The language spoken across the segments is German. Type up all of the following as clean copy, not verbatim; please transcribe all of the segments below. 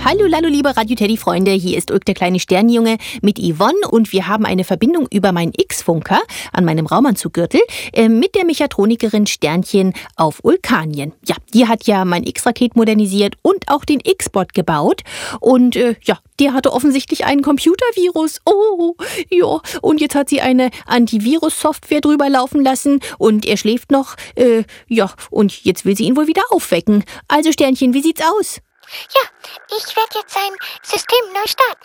Hallo, liebe Radio-Teddy-Freunde, hier ist Ulk, der kleine Sternjunge mit Yvonne und wir haben eine Verbindung über meinen X-Funker an meinem Raumanzuggürtel mit der Mechatronikerin Sternchen auf Ulkanien. Ja, die hat ja mein X-Raket modernisiert und auch den X-Bot gebaut und der hatte offensichtlich einen Computervirus. Oh, ja, und jetzt hat sie eine Antivirus-Software drüber laufen lassen und er schläft noch, und jetzt will sie ihn wohl wieder aufwecken. Also Sternchen, wie sieht's aus? Ja, ich werde jetzt sein System neu starten.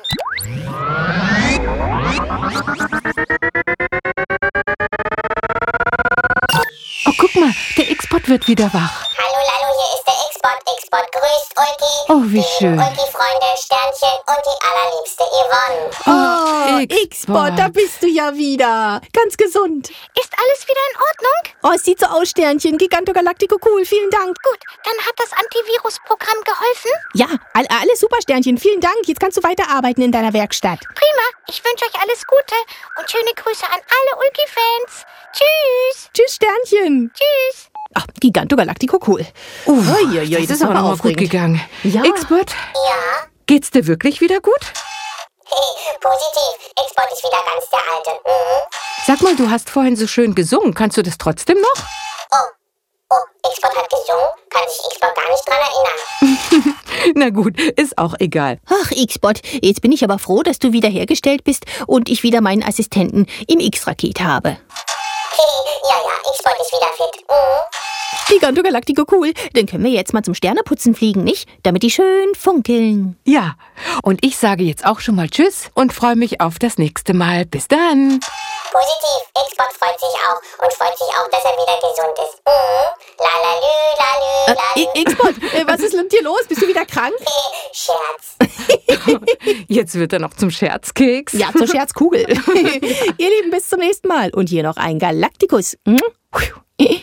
Oh, guck mal, der X-Bot wird wieder wach. Hallo, hier ist der X-Bot. X-Bot grüßt Ulki. Oh, wie schön. Ulki-Freunde, Sternchen und die allerliebste Yvonne. Oh, X-Bot, da bist du ja wieder. Ganz gesund. Ist alles wieder in Ordnung? Oh, es sieht so aus, Sternchen. Giganto Galactico cool, vielen Dank. Gut, dann hat das Antivirus-Programm geholfen? Ja, alles super, Sternchen. Vielen Dank. Jetzt kannst du weiterarbeiten in deiner Werkstatt. Prima, ich wünsche euch alles Gute und schöne Grüße an alle Ulki-Fans. Tschüss. Tschüss, Sternchen. Tschüss. Ach, Giganto Galactico cool. Das ist aber nochmal gut gegangen. Ja. X-Bot, Ja? geht's dir wirklich wieder gut? Hey, positiv. X-Bot ist wieder ganz der Alte. Sag mal, du hast vorhin so schön gesungen. Kannst du das trotzdem noch? Oh, X-Bot hat gesungen? Kann sich X-Bot gar nicht dran erinnern. Na gut, ist auch egal. Ach, X-Bot, jetzt bin ich aber froh, dass du wiederhergestellt bist und ich wieder meinen Assistenten im X-Raket habe. Ja, X-Bot ist wieder fit. Giganto Galactico cool. Dann können wir jetzt mal zum Sterneputzen fliegen, nicht? Damit die schön funkeln. Ja, und ich sage jetzt auch schon mal Tschüss und freue mich auf das nächste Mal. Bis dann. Positiv. X-Bot freut sich auch und freut sich auch, dass er wieder gesund ist. Lalalü. X-Bot, was ist mit dir los? Bist du wieder krank? Scherz. Jetzt wird er noch zum Scherzkeks. Ja, zur Scherzkugel. Ihr Lieben, bis zum nächsten Mal. Und hier noch ein Galacticus.